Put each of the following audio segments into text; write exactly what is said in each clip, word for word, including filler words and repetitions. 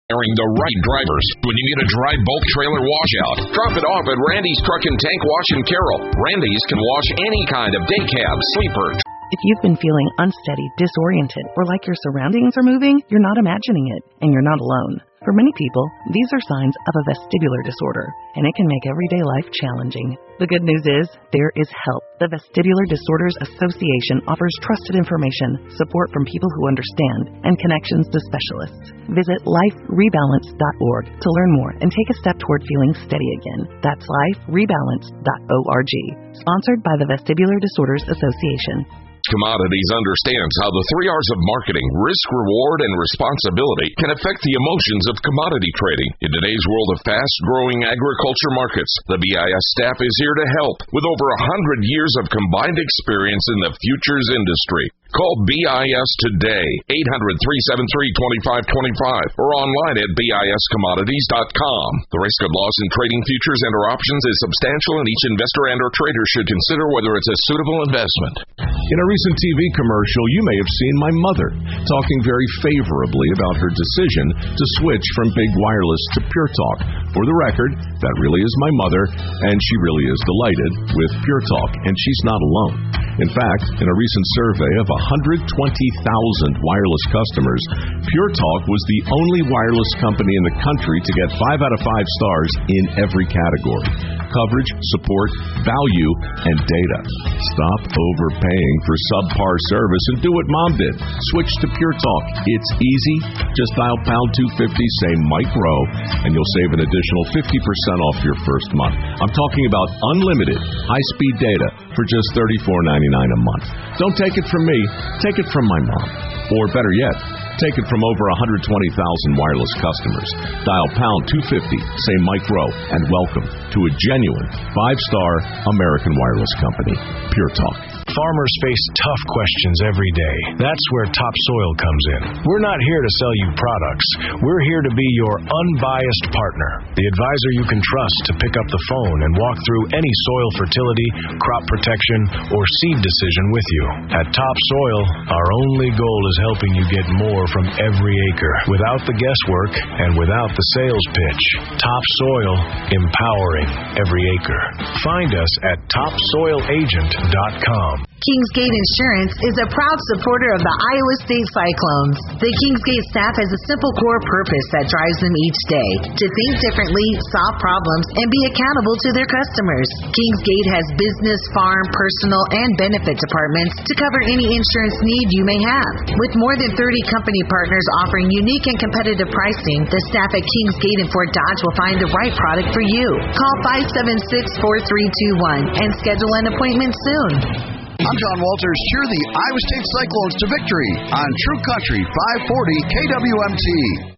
Hiring the right drivers. When you need a dry bulk trailer washout, drop it off at Randy's Truck and Tank Wash in Carroll. Randy's can wash any kind of day cab, sleeper. If you've been feeling unsteady, disoriented, or like your surroundings are moving, you're not imagining it, and you're not alone. For many people, these are signs of a vestibular disorder, and it can make everyday life challenging. The good news is, there is help. The Vestibular Disorders Association offers trusted information, support from people who understand, and connections to specialists. Visit life rebalance dot org to learn more and take a step toward feeling steady again. That's life rebalance dot org. Sponsored by the Vestibular Disorders Association. Commodities understands how the three R's of marketing, risk, reward, and responsibility can affect the emotions of commodity trading. In today's world of fast-growing agriculture markets, the B I S staff is here to help with over one hundred years of combined experience in the futures industry. Call B I S today, eight hundred, three seven three, two five two five, or online at B I S commodities dot com. The risk of loss in trading futures and or options is substantial, and each investor and or trader should consider whether it's a suitable investment. In a recent T V commercial, you may have seen my mother talking very favorably about her decision to switch from Big Wireless to Pure Talk. For the record, that really is my mother, and she really is delighted with Pure Talk, and she's not alone. In fact, in a recent survey of one hundred twenty thousand wireless customers, Pure Talk was the only wireless company in the country to get five out of five stars in every category: coverage, support, value, and data. Stop overpaying for subpar service and do what Mom did. Switch to Pure Talk. It's easy. Just dial pound two fifty, say Mike Rowe, and you'll save an additional fifty percent off your first month. I'm talking about unlimited high-speed data for just thirty-four ninety-nine a month. Don't take it from me. Take it from my mom. Or better yet, take it from over one hundred twenty thousand wireless customers. Dial pound two fifty, say Mike Rowe, and welcome to a genuine five-star American wireless company, Pure Talk. Farmers face tough questions every day. That's where Topsoil comes in. We're not here to sell you products. We're here to be your unbiased partner, the advisor you can trust to pick up the phone and walk through any soil fertility, crop protection, or seed decision with you. At Topsoil, our only goal is helping you get more from every acre without the guesswork and without the sales pitch. Topsoil, empowering every acre. Find us at topsoil agent dot com. Kingsgate Insurance is a proud supporter of the Iowa State Cyclones. The Kingsgate staff has a simple core purpose that drives them each day: to think differently, solve problems, and be accountable to their customers. Kingsgate has business, farm, personal, and benefit departments to cover any insurance need you may have. With more than thirty company partners offering unique and competitive pricing, the staff at Kingsgate in Fort Dodge will find the right product for you. Call five seven six, four three two one and schedule an appointment soon. I'm John Walters. Cheer the Iowa State Cyclones to victory on True Country five forty K W M T.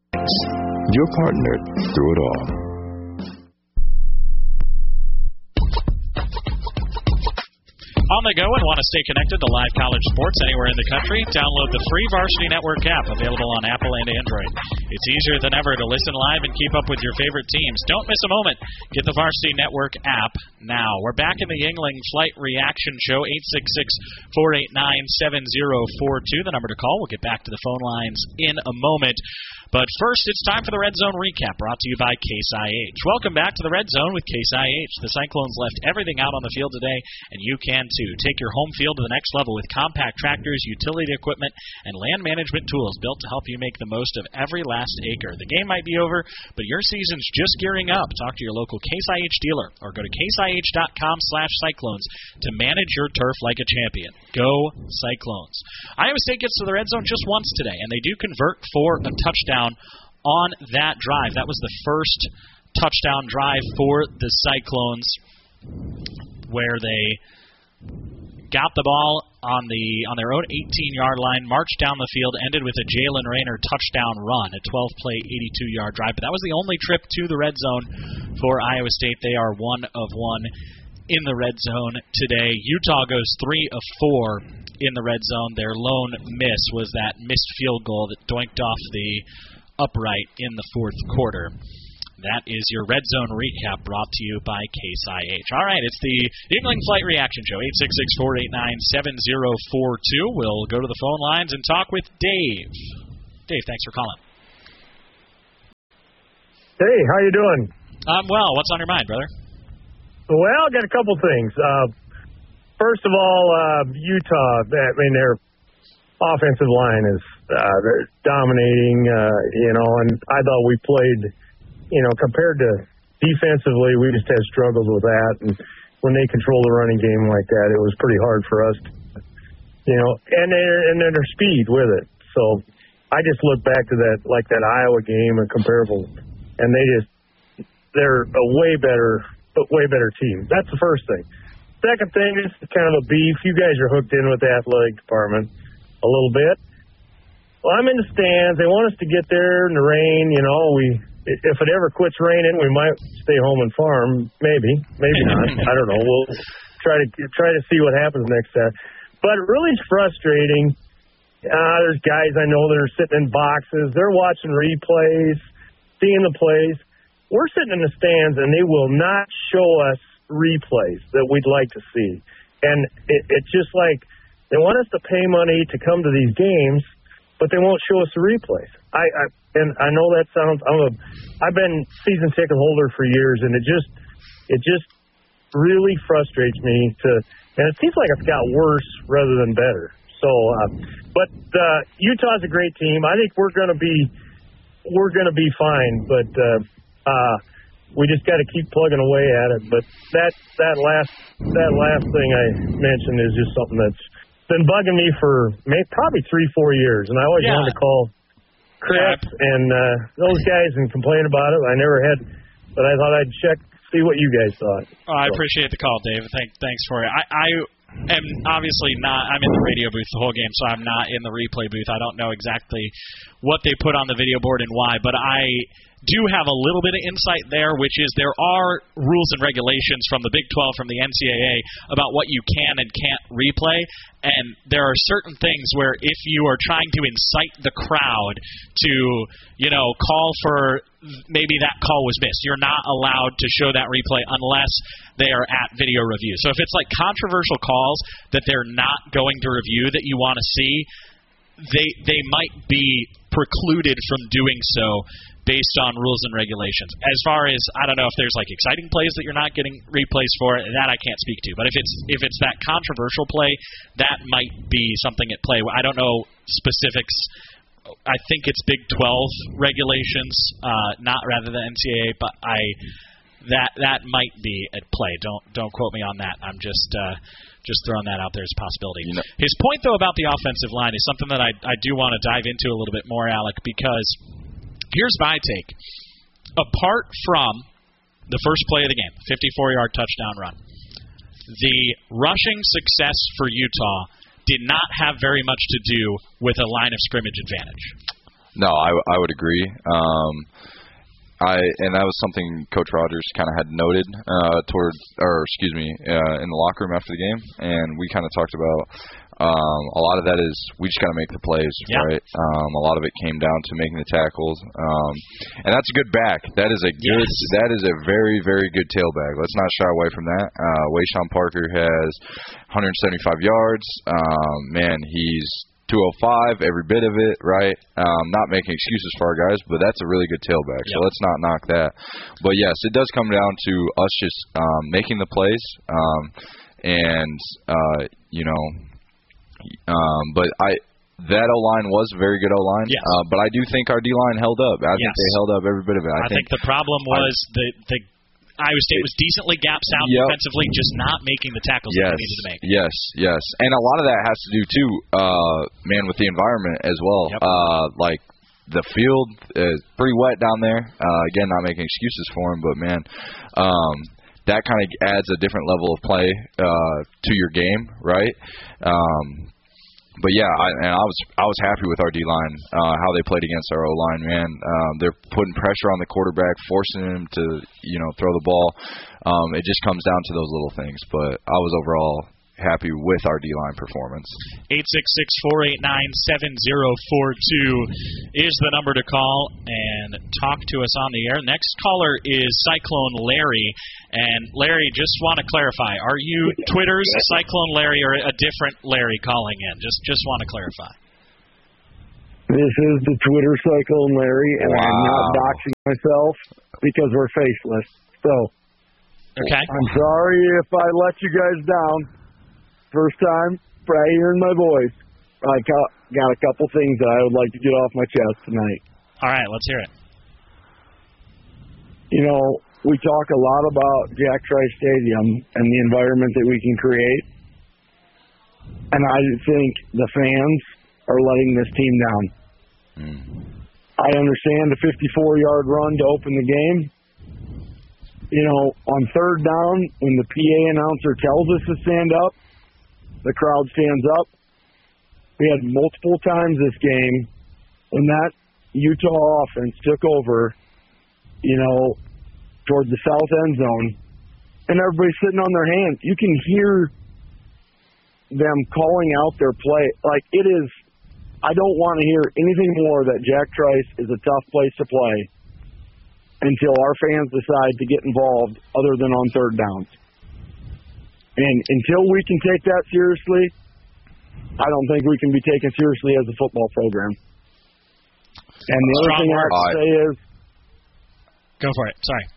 Your partner through it all. On the go and want to stay connected to live college sports anywhere in the country? Download the free Varsity Network app, available on Apple and Android. It's easier than ever to listen live and keep up with your favorite teams. Don't miss a moment. Get the Varsity Network app now. We're back in the Yuengling Flight Reaction Show, eight six six, four eight nine, seven zero four two, the number to call. We'll get back to the phone lines in a moment. But first, it's time for the Red Zone Recap, brought to you by Case I H. Welcome back to the Red Zone with Case I H. The Cyclones left everything out on the field today, and you can too. Take your home field to the next level with compact tractors, utility equipment, and land management tools built to help you make the most of every last acre. The game might be over, but your season's just gearing up. Talk to your local Case I H dealer or go to case I H dot com slash cyclones to manage your turf like a champion. Go Cyclones. Iowa State gets to the red zone just once today, and they do convert for a touchdown on that drive. That was the first touchdown drive for the Cyclones, where they got the ball on the on their own eighteen-yard line, marched down the field, ended with a Jalen Rayner touchdown run, a twelve-play, eighty-two-yard drive. But that was the only trip to the red zone for Iowa State. They are one of one in the red zone today. Utah goes three of four in the red zone. Their lone miss was that missed field goal that doinked off the upright in the fourth quarter. That is your Red Zone Recap, brought to you by Case I H. All right, it's the Yuengling Flight Reaction Show, eight six six, four eight nine, seven zero four two. We'll go to the phone lines and talk with Dave. Dave, thanks for calling. Hey, how you doing? I'm well. What's on your mind, brother? Well, got a couple things. Uh, first of all, uh, Utah, I mean, their offensive line is uh, they're dominating, uh, you know, and I thought we played, you know, compared to defensively, we just had struggles with that. And when they control the running game like that, it was pretty hard for us to, you know, and they're, and then their speed with it. So I just look back to that, like that Iowa game and comparable, and they just, they're a way better, way better team. That's the first thing. Second thing is kind of a beef. You guys are hooked in with the athletic department a little bit. Well, I'm in the stands. They want us to get there in the rain. You know, we if it ever quits raining, we might stay home and farm. Maybe, maybe not. I don't know. We'll try to try to see what happens next time. But it really is frustrating. Uh, there's guys I know that are sitting in boxes. They're watching replays, seeing the plays. We're sitting in the stands, and they will not show us replays that we'd like to see. And it, it's just like they want us to pay money to come to these games, but they won't show us the replays. I, I and I know that sounds. I'm a. I've been season ticket holder for years, and it just it just really frustrates me to. And it seems like it's got worse rather than better. So, uh, but uh, Utah's a great team. I think we're going to be we're going to be fine. But uh, uh, we just got to keep plugging away at it. But that that last that last thing I mentioned is just something that's been bugging me for maybe, probably three, four years, and I always yeah. wanted to call Chris yeah. and uh, those guys and complain about it. I never had, but I thought I'd check, see what you guys thought. Oh, I so. appreciate the call, Dave. Thank, thanks for it. I, I am obviously not. I'm in the radio booth the whole game, so I'm not in the replay booth. I don't know exactly what they put on the video board and why, but I do have a little bit of insight there, which is there are rules and regulations from the Big twelve, from the N C double A, about what you can and can't replay, and there are certain things where if you are trying to incite the crowd to, you know, call for maybe that call was missed, you're not allowed to show that replay unless they are at video review. So if it's like controversial calls that they're not going to review that you want to see, they they might be precluded from doing so based on rules and regulations. As far as, I don't know if there's like exciting plays that you're not getting replays for, that I can't speak to. But if it's if it's that controversial play, that might be something at play. I don't know specifics. I think it's Big twelve regulations, uh, not rather than N C double A, but I that that might be at play. Don't don't quote me on that. I'm just uh, just throwing that out there as a possibility. You know. His point, though, about the offensive line is something that I I do want to dive into a little bit more, Alec, because here's my take. Apart from the first play of the game, fifty-four-yard touchdown run, the rushing success for Utah did not have very much to do with a line of scrimmage advantage. No, I, I would agree. Um, I and that was something Coach Rogers kind of had noted uh, toward, or excuse me, uh, in the locker room after the game, and we kind of talked about. Um, a lot of that is we just got to make the plays, yeah. right? Um, a lot of it came down to making the tackles, um, and that's a good back. That is a good. Yes. That is a very, very good tailback. Let's not shy away from that. Uh, Wayshawn Parker has one hundred seventy-five yards. Um, man, he's two oh five, every bit of it, right? Um, not making excuses for our guys, but that's a really good tailback. Yep. So let's not knock that. But yes, it does come down to us just um, making the plays, um, and uh, you know. Um, but I that O-line was a very good O-line. Yes. Uh, but I do think our D-line held up. I yes. think they held up every bit of it. I, I think, think the problem was I, the the Iowa State was decently gapped out yep. defensively, just not making the tackles yes. that they needed to make. Yes, yes. And a lot of that has to do, too, uh, man, with the environment as well. Yep. Uh, like, the field is pretty wet down there. Uh, again, not making excuses for him, but, man, um, that kind of adds a different level of play uh, to your game, right? Um But yeah, I, and I was I was happy with our D line, uh, how they played against our O line. Man, um, they're putting pressure on the quarterback, forcing him to you know throw the ball. Um, it just comes down to those little things. But I was overall happy with our D line performance. Eight six six four eight nine seven zero four two is the number to call and talk to us on the air. Next caller is Cyclone Larry. And Larry, just want to clarify, are you Twitter's Cyclone Larry or a different Larry calling in? Just just want to clarify. This is the Twitter Cyclone Larry, and wow. I'm not doxing myself because we're faceless. So okay. I'm sorry if I let you guys down. First time, probably hearing my voice. I got, got a couple things that I would like to get off my chest tonight. All right, let's hear it. You know, we talk a lot about Jack Trice Stadium and the environment that we can create. And I think the fans are letting this team down. Mm. I understand the fifty-four-yard run to open the game. You know, on third down, when the P A announcer tells us to stand up, the crowd stands up. We had multiple times this game when that Utah offense took over, you know, toward the south end zone, and everybody's sitting on their hands. You can hear them calling out their play. Like, it is, I don't want to hear anything more that Jack Trice is a tough place to play until our fans decide to get involved other than on third downs. And until we can take that seriously, I don't think we can be taken seriously as a football program. And the other thing I have to say is... Go for it. Sorry.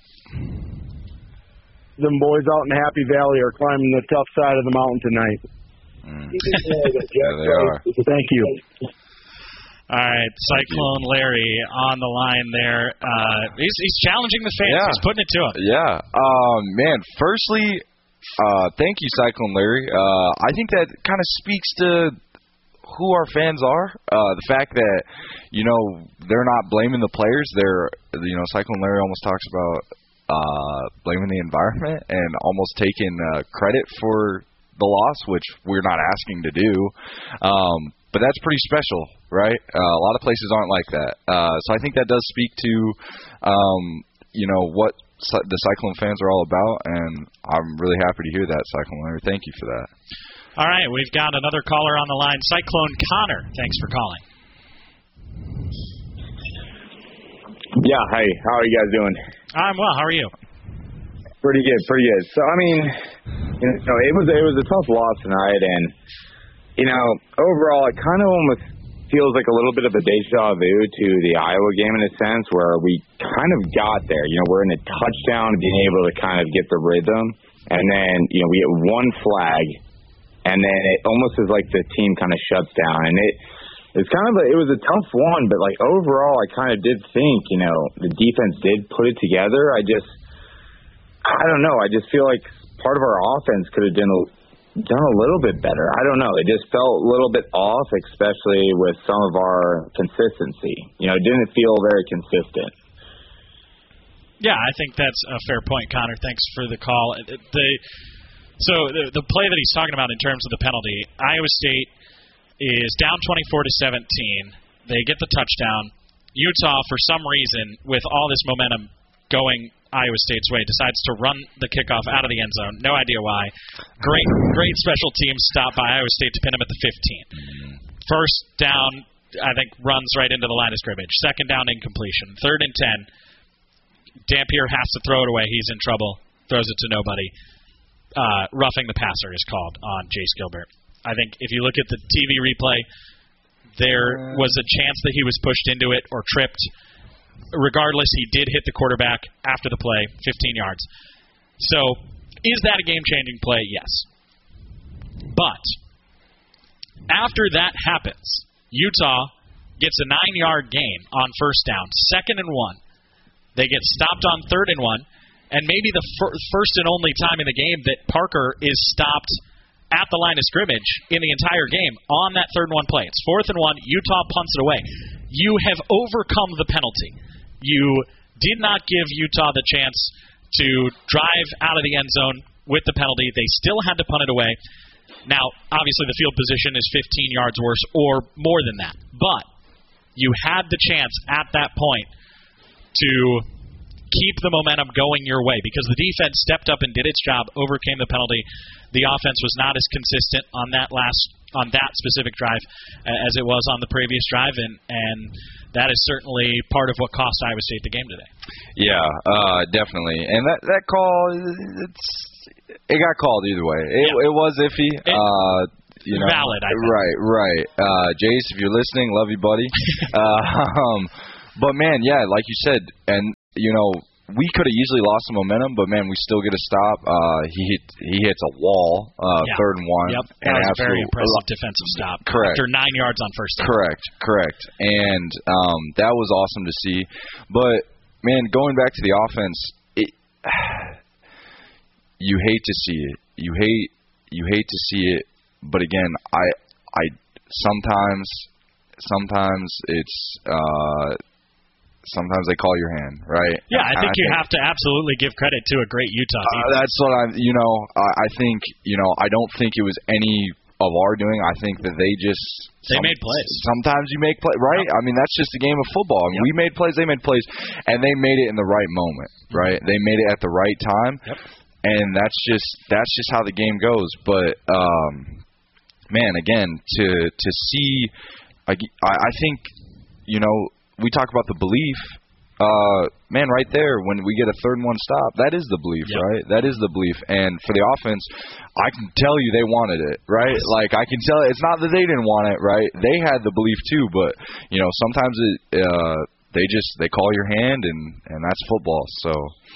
Them boys out in Happy Valley are climbing the tough side of the mountain tonight. Mm. Yeah, they are. Thank you. All right, Cyclone Larry on the line there. Uh, he's, he's challenging the fans. Yeah. He's putting it to them. Yeah. Um, man, firstly, uh, thank you, Cyclone Larry. Uh, I think that kind of speaks to who our fans are. Uh, the fact that, you know, they're not blaming the players. They're, you know, Cyclone Larry almost talks about uh, blaming the environment and almost taking uh, credit for the loss, which we're not asking to do. Um, but that's pretty special, right? Uh, a lot of places aren't like that. Uh, so I think that does speak to, um, you know, what the Cyclone fans are all about, and I'm really happy to hear that, Cyclone Larry. Thank you for that. All right, we've got another caller on the line, Cyclone Connor. Thanks for calling. Yeah, hey, how are you guys doing? I'm well. How are you? Pretty good, pretty good. So, I mean, you know, it was it was a tough loss tonight, and you know, overall, it kind of almost feels like a little bit of a deja vu to the Iowa game in a sense, where we kind of got there. You know, we're in a touchdown, being able to kind of get the rhythm, and then you know we get one flag, and then it almost is like the team kind of shuts down, and it. It's kind of a, it was a tough one, but like overall, I kind of did think, you know, the defense did put it together. I just, I don't know. I just feel like part of our offense could have done a, done a little bit better. I don't know. It just felt a little bit off, especially with some of our consistency. You know, it didn't feel very consistent. Yeah, I think that's a fair point, Connor. Thanks for the call. The so the, the play that he's talking about in terms of the penalty, Iowa State is down twenty-four to seventeen. They get the touchdown. Utah, for some reason, with all this momentum going Iowa State's way, decides to run the kickoff out of the end zone. No idea why. Great, great special teams stop by Iowa State to pin them at the fifteen. First down, I think, runs right into the line of scrimmage. Second down, incompletion. Third and ten. Dampier has to throw it away. He's in trouble. Throws it to nobody. Uh, roughing the passer is called on Jace Gilbert. I think if you look at the T V replay, there was a chance that he was pushed into it or tripped. Regardless, he did hit the quarterback after the play, fifteen yards. So, is that a game-changing play? Yes. But, after that happens, Utah gets a nine-yard gain on first down, second and one. They get stopped on third and one, and maybe the fir- first and only time in the game that Parker is stopped at the line of scrimmage in the entire game on that third and one play. It's fourth and one. Utah punts it away. You have overcome the penalty. You did not give Utah the chance to drive out of the end zone with the penalty. They still had to punt it away. Now, obviously, the field position is fifteen yards worse or more than that. But you had the chance at that point to keep the momentum going your way because the defense stepped up and did its job, overcame the penalty. The offense was not as consistent on that last on that specific drive as it was on the previous drive, and, and that is certainly part of what cost Iowa State the game today. Yeah, uh, definitely. And that, that call, it's it got called either way. It, yeah. it was iffy. It, uh, you know, valid, I think. Right, right. Uh, Jace, if you're listening, love you, buddy. uh, um, but, man, yeah, like you said, and you know, we could have easily lost some momentum, but man, we still get a stop. Uh, he hit, he hits a wall, uh, yeah. third and one. Yep, that was a very impressive defensive stop. Correct. After nine yards on first down. Correct, correct, and um, that was awesome to see. But man, going back to the offense, it, you hate to see it. You hate, you hate to see it. But again, I, I sometimes, sometimes it's. Uh, Sometimes they call your hand, right? Yeah, I think I you think, have to absolutely give credit to a great Utah team. Uh, that's what I, you know, I, I think, you know, I don't think it was any of our doing. I think that they just they some, made plays. Sometimes you make plays, right? Yep. I mean, that's just a game of football. I mean, yep. We made plays, they made plays, and they made it in the right moment, right? They made it at the right time, yep. and that's just that's just how the game goes. But um, man, again, to to see, I, I think, you know. We talk about the belief, uh, man, right there, when we get a third and one stop, that is the belief, yep. right? That is the belief. And for the offense, I can tell you they wanted it, right? Like, I can tell, it's not that they didn't want it, right? They had the belief too, but, you know, sometimes it, uh, they just, they call your hand, and, and that's football, so...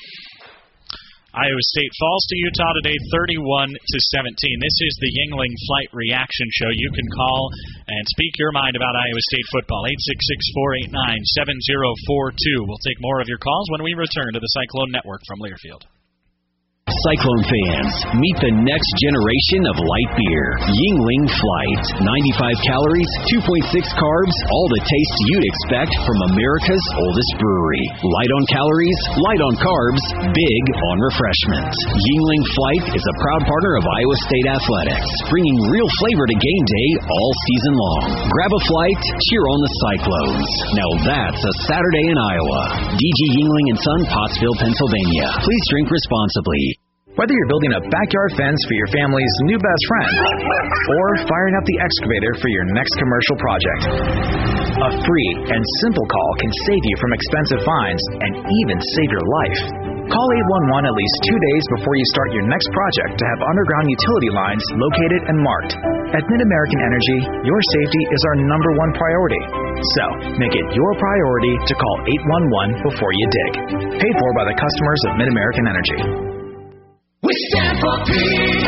Iowa State falls to Utah today thirty-one to seventeen. This is the Yuengling Flight Reaction Show. You can call and speak your mind about Iowa State football. eight six six, four eight nine, seven zero four two. We'll take more of your calls when we return to the Cyclone Network from Learfield. Cyclone fans, meet the next generation of light beer. Yuengling Flight. ninety-five calories, two point six carbs, all the taste you'd expect from America's oldest brewery. Light on calories, light on carbs, big on refreshment. Yuengling Flight is a proud partner of Iowa State Athletics, bringing real flavor to game day all season long. Grab a flight, cheer on the Cyclones. Now that's a Saturday in Iowa. D G Yuengling and Son, Pottsville, Pennsylvania. Please drink responsibly. Whether you're building a backyard fence for your family's new best friend or firing up the excavator for your next commercial project, a free and simple call can save you from expensive fines and even save your life. Call eight one one at least two days before you start your next project to have underground utility lines located and marked. At Mid-American Energy, your safety is our number one priority. So, make it your priority to call eight one one before you dig. Paid for by the customers of Mid-American Energy. We stand for peace.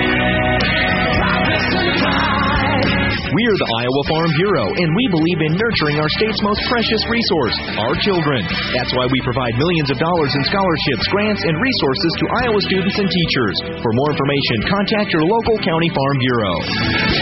We are the Iowa Farm Bureau, and we believe in nurturing our state's most precious resource, our children. That's why we provide millions of dollars in scholarships, grants, and resources to Iowa students and teachers. For more information, contact your local county farm bureau.